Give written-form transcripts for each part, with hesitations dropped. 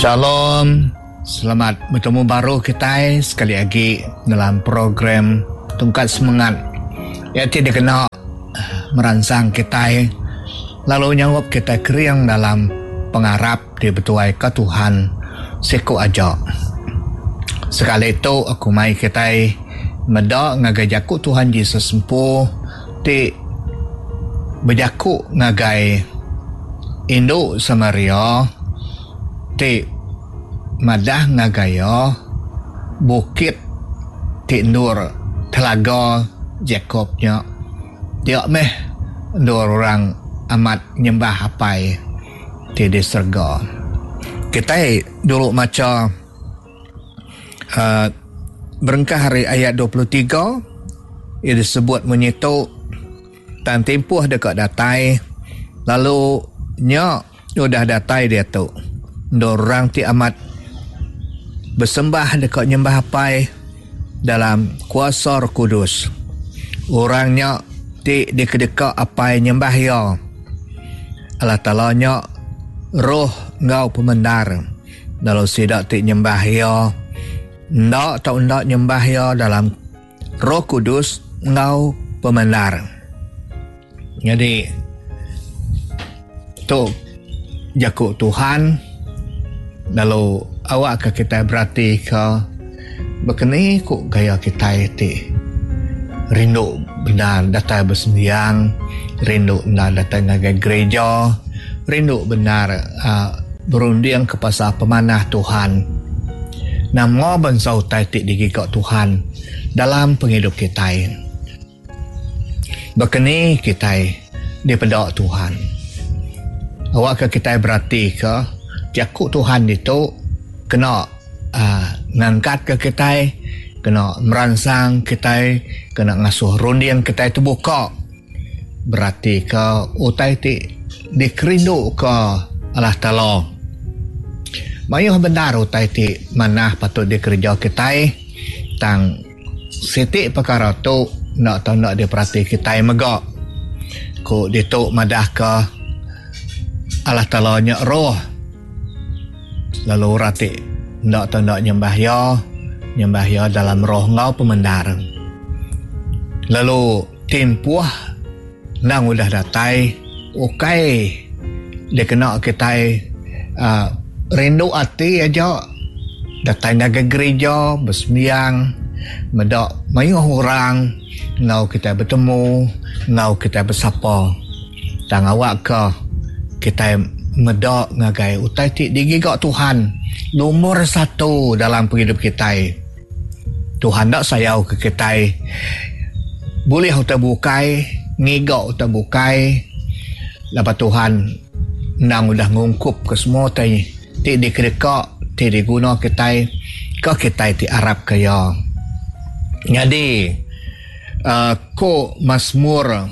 Shalom, selamat bertemu baru kita sekali lagi dalam program Tungkat Semangat. Iaitu dia kena merangsang kita lalu nyawab kita keriang dalam pengarap di betuai ke Tuhan siku aja. Sekali itu aku mai kita medak ngagai jakuk Tuhan Yesus sempuh ti berjakuk ngagai induk Samaria ti madah ngagaya bukit tindur telaga Jakobnya dia meh dua orang amat nyembah apai ti di surga. Kita dulu maca berengkah hari ayat 23 ia disebut menyitu tan tempuh dekat datai lalu nya udah datai dia tu dorang ti amat bersembah dekat nyembah apai dalam kuasa Roh Kudus. Orangnya ti dekat apai nyembah ya. Allah Ta'ala nya roh ngau pemendar. Dalam sidak ti nyembah ya. Ndak tau ndak nyembah ya dalam Roh Kudus ngau pemendar. Jadi tu jakuk Tuhan lalu awak ke kita berarti ke berkeni kok gaya kita itu rindu benar datang bersembahyang, rindu benar datang ke gereja, rindu benar berunding ke pasal pemanah Tuhan. Nama bangsa utai digigak Tuhan dalam penghidup kita. Berkeni kita dipedak Tuhan. Awak ke kita berarti ke jakuk Tuhan itu kena ngangkat ke kita, kena merangsang kita, kena ngasuh rundian kita itu buka. Berarti ke utai ti dikerindu ke Allah Ta'ala. Mayuh benar utai ti manah patut dikerja kita tang siti perkara tu nak tahu nak diperhati kita megak. Ku dituk madah ke Allah Ta'ala nya roh lalu rati ndak tahu ndak nyembah ya dalam roh ngau pemendar. Lalu tempuh nang udah datai okay dia kena kita rindu hati aja datang ke gereja bersembahyang medak mayuh orang ngau kita bertemu ngau kita bersapa tang awak ke kita medak ngagai utai ti digigak Tuhan nomor satu dalam hidup kita. Tuhan tak sayau ke kita boleh utai bukai ngigak utai bukai lepas Tuhan nang udah ngungkup ke semua ti dikekak ti diguna kita ke kita ti Arab kaya. Jadi ko Mazmur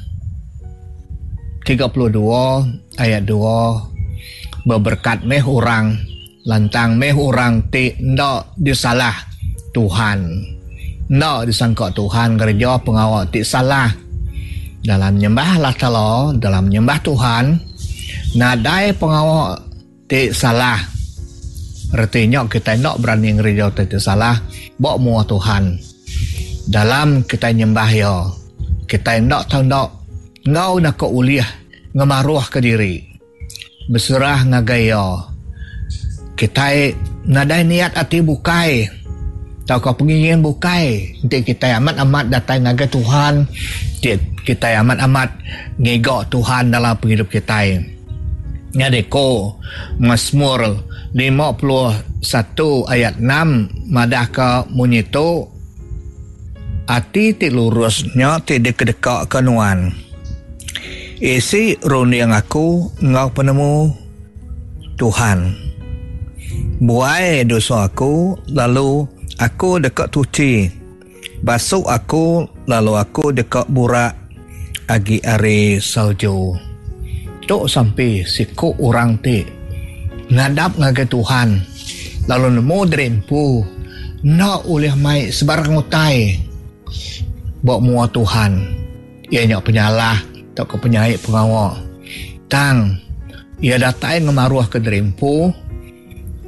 32 ayat 2 berberkat meh orang lantang meh orang ti ndak disalah Tuhan ndak disangka Tuhan gereja pengawal ti salah dalam nyembah Allah Ta'ala dalam nyembah Tuhan nadai pengawal ti salah artinya kita ndak berani gereja ti salah bawa mua Tuhan dalam kita nyembah ya kita ndak tahu ndak ngau nak uliah ngemaruah ke diri berserah ngagaya kita nadai niat hati bukai tau kau pengingin bukai nanti kita amat-amat datang ngagai Tuhan kita amat-amat ngegak Tuhan dalam penghidup kita. Jadi ko Mazmur 51 ayat 6 madah ke munyitu hati ti lurusnya ti dekat kenuan isi rundiang aku ngau penemu Tuhan buai dosa aku lalu aku dekat tuci basuh aku lalu aku dekat burak agi ari salju tok sampai siku orang ti ngadap ngagai Tuhan lalu nemu drempu nak oleh mai sebarang utai bawa mua Tuhan ianya penyalah tak ke penyai pengawal tang ia datai ngemaruah ke drempu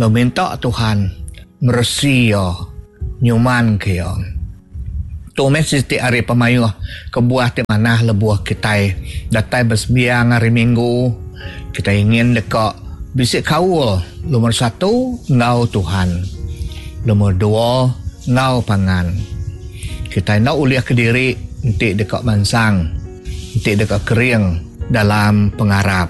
lo minta Tuhan meresi yo nyuman ke yo tu mesti ti hari pemayu kebuah ti mana lebuah kita datai bersembiang hari Minggu kita ingin dekat bisik kaul. Nomor 1 ngau Tuhan, nomor 2 ngau pangan. Kita nak uliah ke diri nanti dekat mansang, nanti dekat kering dalam pengarap.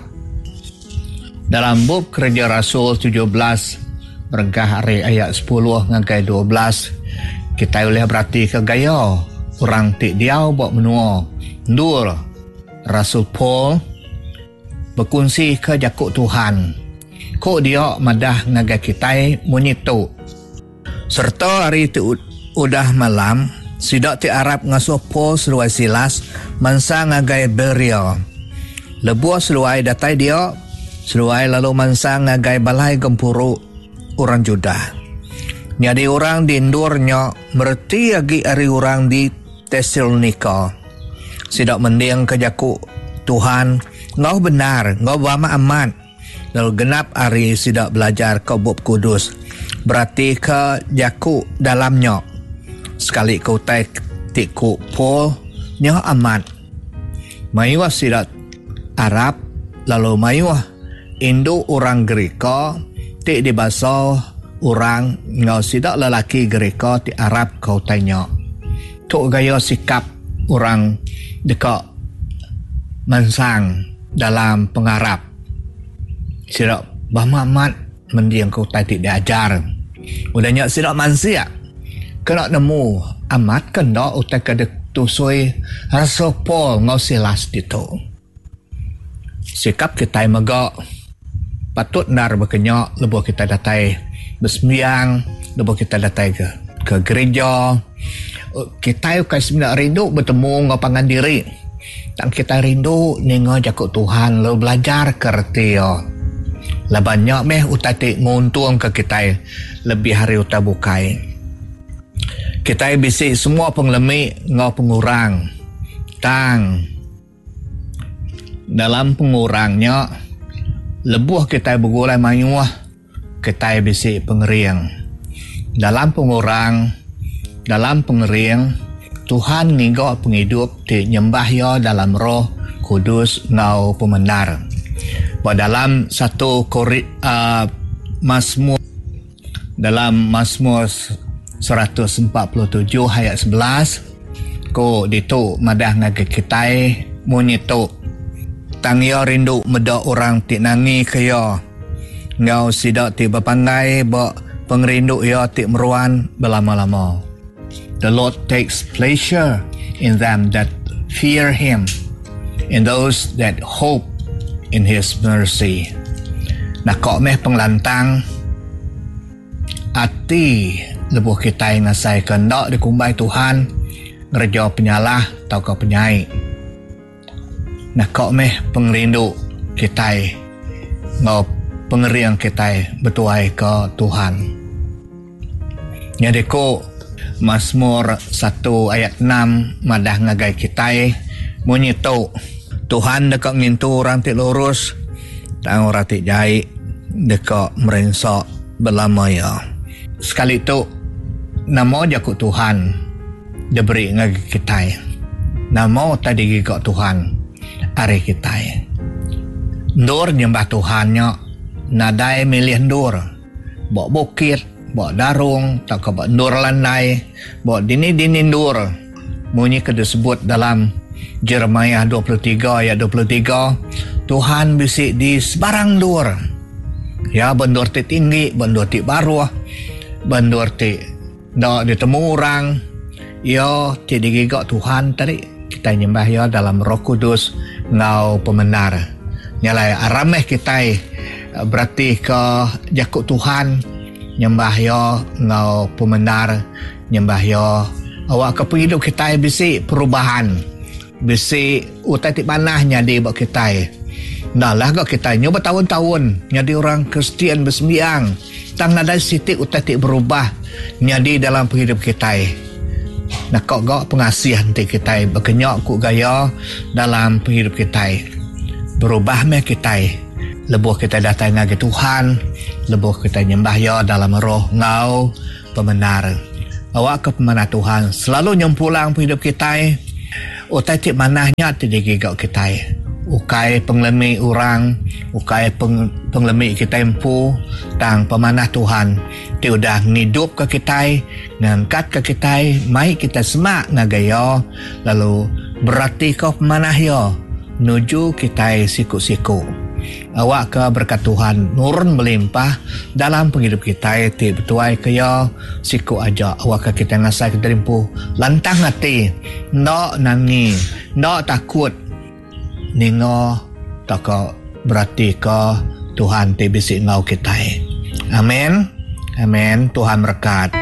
Dalam bab Kerja Rasul 17 berengkah hari ayat 10 ngagai 12 kita boleh berarti ke gaya orang tik diau buat menua ndur Rasul Paul berkongsi ke jakuk Tuhan ko dia madah ngagai kita menyitu serta hari itu udah malam sidak ti Arab ngasuh Paul seluai Silas mansa ngagai Beria lebuah seluai datai dia seluai lalu mansa ngagai balai gempuru orang Judah. Jadi orang di Indurnya merti lagi hari orang di Tesalonika. Sidak mending ke jaku Tuhan, ngau benar, ngau bama aman. Lalu genap hari sidak belajar ke bab kudus. Berarti ke jaku dalamnya. Sekali kau tai tiku Paul, nya aman. Mayuah sidak Arab, lalu mayuah Indo orang Greka, ti di bahasa orang ngau sidak lelaki Greka ti Arab kau tanya. Tok gaya sikap orang dekat mansang dalam pengarap. Sidak bahmamat mendiang kau tadi diajar. Udahnya sidak mansia. Kena nemu amat kena utai kadek tusui Rasul Paul ngau Silas itu. Sikap kita megak patut nar berkenyak lebuh kita datai bersembiang lebuh kita datai ke gereja kita kai sebenarnya rindu bertemu ngapangan diri dan kita rindu ningo jakuk Tuhan lo belajar kerti yo lah banyak meh utati nguntung ke kita lebih hari uta bukai kita bisi semua penglemi ngau pengurang tang dalam pengurangnya lebuh kita bergulai mayuah kita bisi pengering dalam pengurang dalam pengering Tuhan ngigo penghidup di nyembah yo dalam roh kudus ngau pemenar dalam satu Mazmur dalam Mazmur 147 ayat 11 ko ditu madah ngage kita munyitu tangyo rindu meda orang ti nangi kaya ngau sidak ti bapanggai ba pengrindu ya ti meruan belama-lama. The Lord takes pleasure in them that fear him, in those that hope in his mercy. Nakok meh penglantang ati lebuh kita ngasai kendak dikumbai Tuhan ngerja penyalah tau ke penyai. Nakok meh pengrindu kita ngau pengeriang kita bertuai ke Tuhan. Jadi ko Mazmur 1 ayat 6 madah ngagai kita menyitu Tuhan dekat ngintu orang ti lurus tang orang ti jai dekat merensok belamaya. Sekali tu namo jakuk Tuhan diberi ngagai kita. Namo tadi gigak Tuhan hari kita. Ndur nyembah Tuhannya nadai milih ndur. Bawa bukit, bawa darung, tak bawa ndur landai, bawa dini-dini ndur. Bunyi disebut dalam Jeremiah 23 ayat 23, Tuhan bisik di sebarang ndur. Ya bendur ti tinggi, bendur ti baru, bendur ti dak ditemu orang. Ya ti digigak Tuhan tadi. Kita nyembah ya dalam Roh Kudus ngau pemenar. Nyalai arameh kita berarti ke jakuk Tuhan nyembah ya ngau pemenar nyembah ya awak ke penghidup kita bisi perubahan bisi utai ti panah nyadi buat kita. Nah lah kok kita nyoba tahun-tahun nyadi orang Kristian bersembiang tang nada sitik utai ti berubah nyadi dalam penghidup kita. Nak kok pengasih nanti kita berkenyak ku gaya dalam penghidup kita berubah meh kita lebuh kita datang ke Tuhan, lebuh kita nyembah ya dalam roh ngau pembenar. Awak ke pemanah Tuhan selalu nyempulang hidup kita. Utai cik manahnya tidak gigau kita. Ukai penglemi orang, ukai penglemi kita empu tang pemanah Tuhan. Dia udah ngidup ke kita, ngangkat ke kita, mai kita semak ngagaya, lalu berarti kau pemanah ya, nuju kita siku-siku. Awak ke berkat Tuhan nurun melimpah dalam penghidup kita. Ti betuai kaya siku aja awak ke kita ngasai keterimpu lantang hati, nak nangi, nak takut ningo tak berarti ke Tuhan ti bisik ngau kita. Amin. Amin. Tuhan berkat.